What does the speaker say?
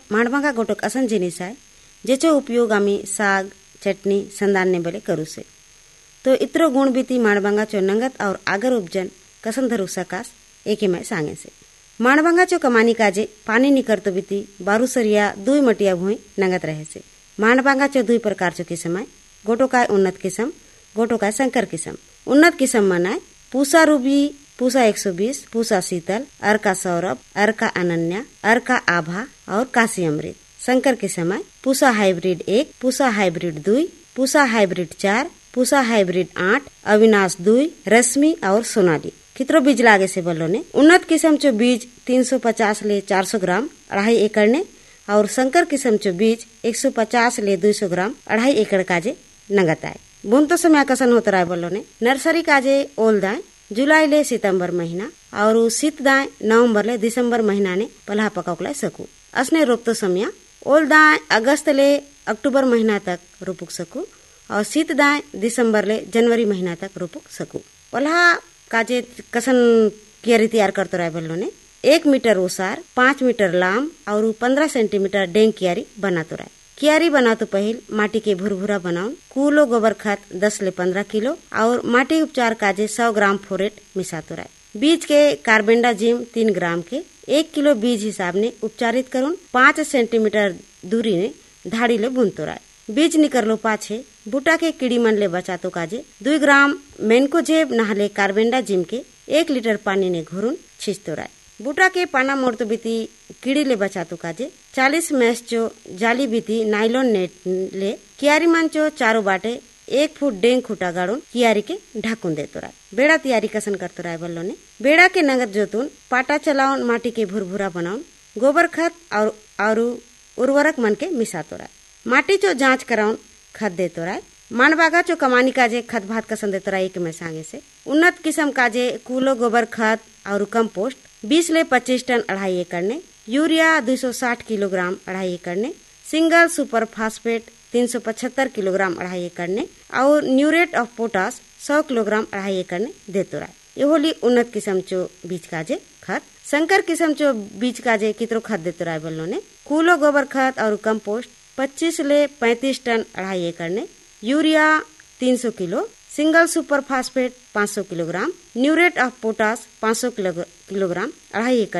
माणबांगा गोटोक असन जिनिस आहे जेचो उपयोग आम्ही साग चटनी संदानने बले करू से। तो इतरो गुण बीती माणबांगाचो नंगत और आगर उपजन कसन धरू सकास एके मैं सांगे से। माणबांगाचो कमानी काजे पानी निकरतो बीती बारूसरिया दुई मटिया भूई नंगत रहे से। माणबांगाचो दुई प्रकारचो किस्म है, गोटो काय उन्नत किस्म, गोटो काय संकर किस्म। उन्नत किस्म मनाय पूसा रूबी, पूसा 120, पूसा शीतल, अर्का सौरभ, अर्का अनन्या, अर्का आभा और काशी अमृत। संकर किस्म है Pusa hybrid 1, Pusa hybrid 2, Pusa hybrid 4, Pusa hybrid 8, Avinash 2, रश्मि और सोनाली। कितरो बीज लागे से बोलो ने। उन्नत किस्म चो बीज 350 ले 400 ग्राम 2.5 एकड़ ने और संकर किस्म चो बीज 150 ले 200 ग्राम 2.5 एकड़ काजे नगत आए। बुन तो समय कसन होता रहा बोलो ने। नर्सरी काजे ओल दाए जुलाई ले सितंबर महीना और शीत दाए नवंबर ले दिसंबर महीना ने पल्हा पकाउकला सकू। असने रोपतो समय ओल दाए अगस्त ले अक्टूबर महीना तक रोपुक सकू और शीत दाए दिसंबर ले जनवरी महीना तक रोपुक सकू। पल्हा काजे कसन कियारी तैयार करतो रहा बोलो ने। 1 मीटर ओसार 5 मीटर लाम और 15 सेंटीमीटर डेंग कियारी बनातो रहा। कियारी बनातो पहिल माटी के भुरभुरा बनाओ, कूलो गोबर खाद 10 ले 15 किलो और माटी उपचार काजे 100 ग्राम फोरेट मिसातो रहा। बीज के कार्बेंडाजिम 3 ग्राम के 1 किलो बीज हिसाब ने उपचारित करून 5 सेंटीमीटर दूरी ने धाड़ी ले बुनतो रहा। बीज निकरलो पाछे बूटा के कीड़ी मन ले बचातो काजे 2 ग्राम मेनकोजेब नहले कार्बेंडाजिम के 1 लीटर पानी ने घोरून छिंचतो रहा। बूटा के पाना मोड़तो बीती कीड़ी ले बचातो काजे 40 मैस चो जाली बीती नाइलॉन नेट ले कियारी मन चो चारो बाटे 1 फुट डेंग खुटा गाड़ून कियारी के ढाकुन देतो रहा। बेड़ा तैयारी कसन करतो रहा बोलो ने। बेड़ा के नगद जोतून पाटा चलाउन माटी के भुरभुरा बनाउन गोबर खाद और उर्वरक मन के मिसातो रहा। माटी चो जांच कराउन खत देतो रहा। माणबागा चो कमानी काजे खत भात कसन देतो रहा एक में सांगे से। उन्नत किस्म काजे कूलो गोबर खाद और कंपोस्ट 20 ले 25 टन 2.5 एकड़ ने, यूरिया 260 किलोग्राम 2.5 एकड़ ने, सिंगल सुपर फास्फेट 375 किलोग्राम 2.5 एकड़ ने और न्यूरेट ऑफ पोटास 100 किलोग्राम 2.5 एकड़ ने देतो रहा। ये होली उन्नत किस्म चो बीज काजे खत। संकर किस्म चो बीज काजे कितरो खत देतो रहा बोलो ने। कूलो गोबर खाद और कंपोस्ट 25 ले 35 टन 2.5 एकड़ ने, urea 300 kilo, single super phosphate 500 kilogram, न्यूरेट of potash 500 kilogram 2.5 एकड़